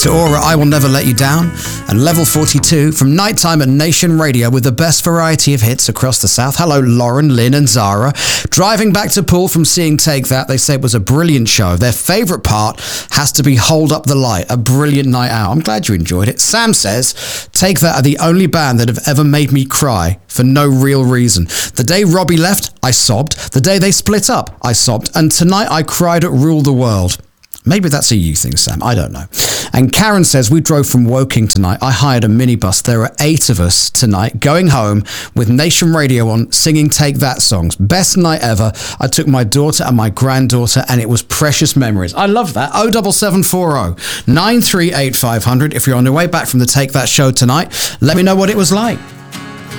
Rita Ora, I Will Never Let You Down, and Level 42 from Nighttime at Nation Radio with the best variety of hits across the South. Hello, Lauren, Lynn and Zara. Driving back to Poole from seeing Take That, they say it was a brilliant show. Their favourite part has to be Hold Up the Light, a brilliant night out. I'm glad you enjoyed it. Sam says, Take That are the only band that have ever made me cry for no real reason. The day Robbie left, I sobbed. The day they split up, I sobbed. And tonight I cried at Rule the World. Maybe that's a you thing, Sam. I don't know. And Karen says, we drove from Woking tonight. I hired a minibus. There are 8 of us tonight going home with Nation Radio on, singing Take That songs. Best night ever. I took my daughter and my granddaughter and it was precious memories. I love that. 07740 938 500. If you're on your way back from the Take That show tonight, let me know what it was like.